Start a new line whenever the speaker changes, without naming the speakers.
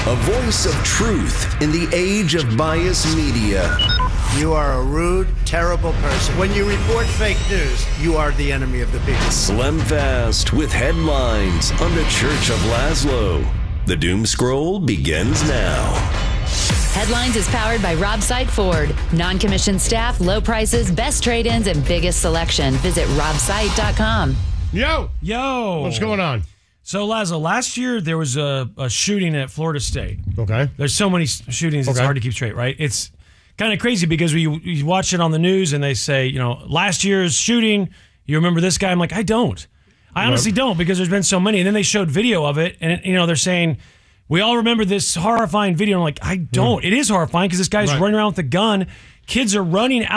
a voice of truth in the age of biased media.
You are a rude, terrible person. When you report fake news, you are the enemy of the people.
Slim Fast with headlines on the Church of Laszlo. The Doom Scroll begins now.
Headlines is powered by Rob Sight Ford. Non-commissioned staff, low prices, best trade-ins, and biggest selection. Visit robsight.com.
Yo!
Yo!
What's going on?
So, Lazo, last year there was a shooting at Florida State.
Okay.
There's so many shootings, it's hard to keep straight, right? It's kind of crazy because you watch it on the news and they say, last year's shooting, you remember this guy? I'm like, I don't. I honestly don't, because there's been so many. And then they showed video of it, and they're saying, we all remember this horrifying video. I'm like, I don't. It is horrifying because this guy's running around with a gun. Kids are running out